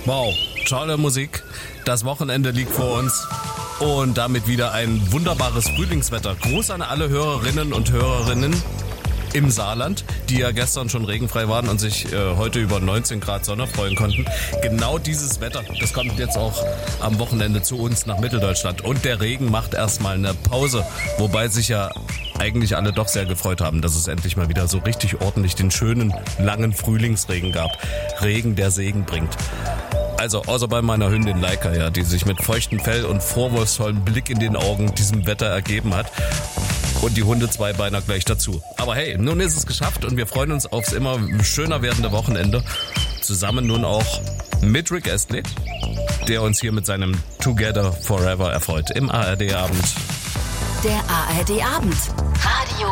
Wow, tolle Musik. Das Wochenende liegt vor uns. Und damit wieder ein wunderbares Frühlingswetter. Gruß an alle Hörerinnen und Hörerinnen im Saarland, die ja gestern schon regenfrei waren und sich heute über 19 Grad Sonne freuen konnten. Genau dieses Wetter, das kommt jetzt auch am Wochenende zu uns nach Mitteldeutschland. Und der Regen macht erstmal eine Pause, wobei sich ja eigentlich alle doch sehr gefreut haben, dass es endlich mal wieder so richtig ordentlich den schönen, langen Frühlingsregen gab. Regen, der Segen bringt. Also außer bei meiner Hündin Laika, ja, die sich mit feuchtem Fell und vorwurfsvollem Blick in den Augen diesem Wetter ergeben hat. Und die Hunde-Zweibeiner gleich dazu. Aber hey, nun ist es geschafft und wir freuen uns aufs immer schöner werdende Wochenende. Zusammen nun auch mit Rick Astley, der uns hier mit seinem Together Forever erfreut im ARD-Abend. Der ARD-Abend.